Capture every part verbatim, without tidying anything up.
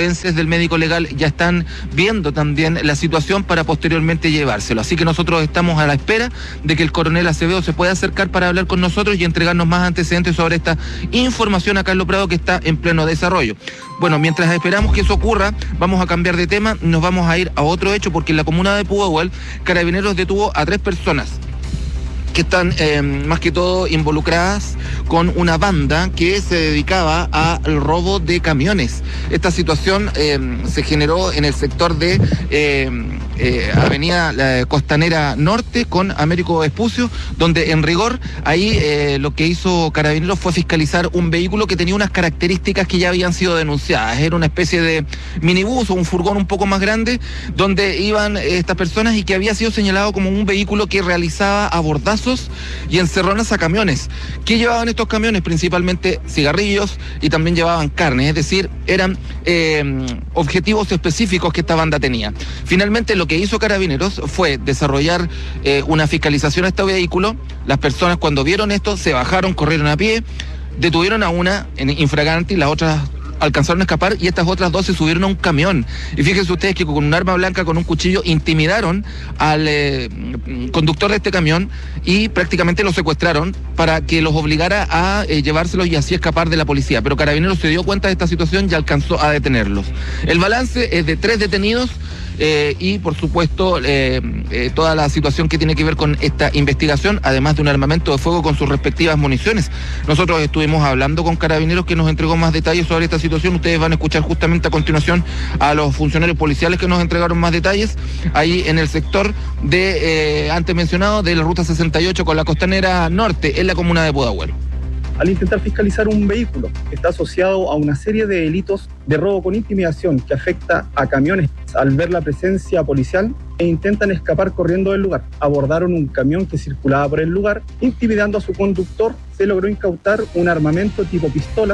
forenses del médico legal ya están viendo también la situación para posteriormente llevárselo. Así que nosotros estamos a la espera de que el coronel Acevedo se pueda acercar para hablar con nosotros y entregarnos más antecedentes sobre esta información a Carlos Prado, que está en pleno desarrollo. Bueno, mientras esperamos que eso ocurra, vamos a cambiar de tema, nos vamos a ir a otro hecho, porque en la comuna de Pudahuel, Carabineros detuvo a tres personas que están eh, más que todo involucradas con una banda que se dedicaba al robo de camiones. Esta situación eh, se generó en el sector de eh, eh, Avenida la Costanera Norte con Américo Vespucio, donde en rigor ahí eh, lo que hizo Carabineros fue fiscalizar un vehículo que tenía unas características que ya habían sido denunciadas. Era una especie de minibús o un furgón un poco más grande donde iban estas personas y que había sido señalado como un vehículo que realizaba abordazos y encerronas a camiones. ¿Qué llevaban estos camiones? Principalmente cigarrillos y también llevaban carne, es decir, eran eh, objetivos específicos que esta banda tenía. Finalmente lo que hizo Carabineros fue desarrollar eh, una fiscalización a este vehículo. Las personas, cuando vieron esto, se bajaron, corrieron a pie, detuvieron a una en infraganti, las otras alcanzaron a escapar y estas otras dos se subieron a un camión. Y fíjense ustedes que con un arma blanca, con un cuchillo, intimidaron al eh, conductor de este camión y prácticamente lo secuestraron para que los obligara a eh, llevárselos y así escapar de la policía. Pero Carabineros se dio cuenta de esta situación y alcanzó a detenerlos. El balance es de tres detenidos. Eh, y por supuesto eh, eh, toda la situación que tiene que ver con esta investigación, además de un armamento de fuego con sus respectivas municiones. Nosotros estuvimos hablando con Carabineros, que nos entregó más detalles sobre esta situación. Ustedes van a escuchar justamente a continuación a los funcionarios policiales que nos entregaron más detalles ahí en el sector de eh, antes mencionado de la ruta sesenta y ocho con la Costanera Norte en la comuna de Pudahuel. Al intentar fiscalizar un vehículo que está asociado a una serie de delitos de robo con intimidación que afecta a camiones, al ver la presencia policial e intentan escapar corriendo del lugar. Abordaron un camión que circulaba por el lugar, intimidando a su conductor. Se logró incautar un armamento tipo pistola.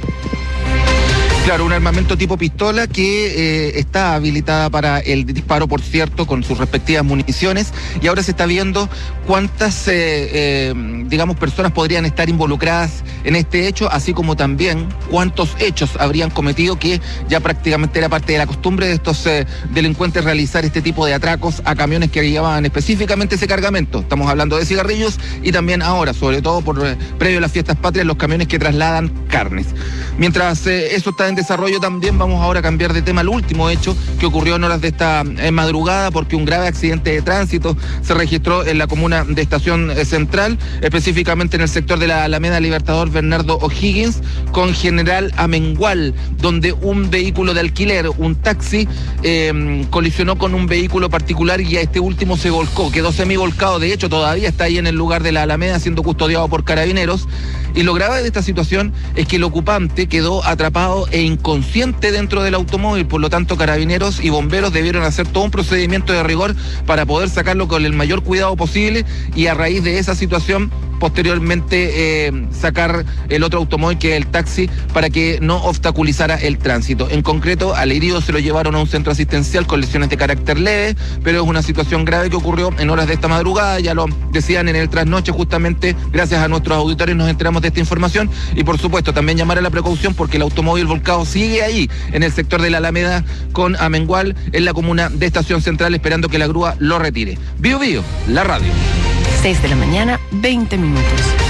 Claro, un armamento tipo pistola que eh, está habilitada para el disparo, por cierto, con sus respectivas municiones, y ahora se está viendo cuántas, eh, eh, digamos, personas podrían estar involucradas en este hecho, así como también cuántos hechos habrían cometido, que ya prácticamente era parte de la costumbre de estos eh, delincuentes realizar este tipo de atracos a camiones que llevaban específicamente ese cargamento. Estamos hablando de cigarrillos y también ahora, sobre todo por eh, previo a las fiestas patrias, los camiones que trasladan carnes. Mientras eh, eso está en desarrollo, también vamos ahora a cambiar de tema al último hecho que ocurrió en horas de esta eh, madrugada, porque un grave accidente de tránsito se registró en la comuna de Estación eh, Central, específicamente en el sector de la Alameda Libertador Bernardo O'Higgins con General Amengual, donde un vehículo de alquiler, un taxi, eh, colisionó con un vehículo particular y a este último se volcó, quedó semivolcado. De hecho, todavía está ahí en el lugar de la Alameda siendo custodiado por Carabineros. Y lo grave de esta situación es que el ocupante quedó atrapado e inconsciente dentro del automóvil. Por lo tanto, Carabineros y bomberos debieron hacer todo un procedimiento de rigor para poder sacarlo con el mayor cuidado posible, y a raíz de esa situación posteriormente eh, sacar el otro automóvil, que es el taxi, para que no obstaculizara el tránsito. En concreto, al herido se lo llevaron a un centro asistencial con lesiones de carácter leve, pero es una situación grave que ocurrió en horas de esta madrugada. Ya lo decían en el trasnoche, justamente gracias a nuestros auditores nos enteramos de esta información, y por supuesto también llamar a la precaución porque el automóvil volcado sigue ahí en el sector de la Alameda con Amengual en la comuna de Estación Central, esperando que la grúa lo retire. Bio Bio, la radio. seis de la mañana, veinte minutos.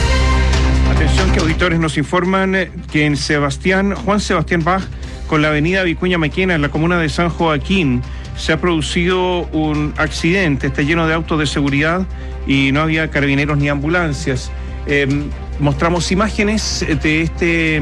Atención, que auditores nos informan que en Sebastián, Juan Sebastián Bach, con la avenida Vicuña Maquena, en la comuna de San Joaquín, se ha producido un accidente. Está lleno de autos de seguridad y no había carabineros ni ambulancias. Eh, mostramos imágenes de este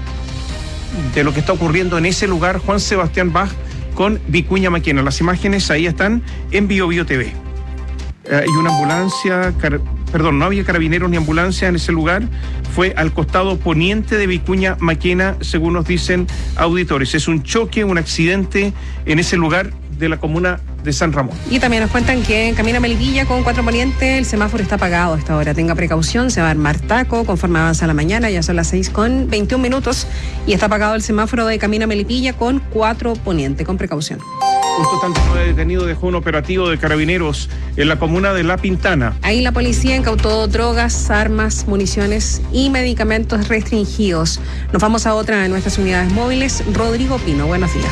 de lo que está ocurriendo en ese lugar, Juan Sebastián Bach con Vicuña Maquena. Las imágenes ahí están en Bio Bio T V. Hay una ambulancia, car- perdón, no había carabineros ni ambulancia en ese lugar. Fue al costado poniente de Vicuña Maquena, según nos dicen auditores. Es un choque, un accidente en ese lugar de la comuna de San Ramón. Y también nos cuentan que en Camino a Melipilla con Cuatro Poniente el semáforo está apagado a esta hora. Tenga precaución, se va a armar taco conforme avanza la mañana, ya son las seis con veintiún minutos y está apagado el semáforo de Camino a Melipilla con Cuatro Poniente, con precaución. Un total de nueve detenidos dejó un operativo de Carabineros en la comuna de La Pintana. Ahí la policía incautó drogas, armas, municiones y medicamentos restringidos. Nos vamos a otra de nuestras unidades móviles. Rodrigo Pino, buenos días.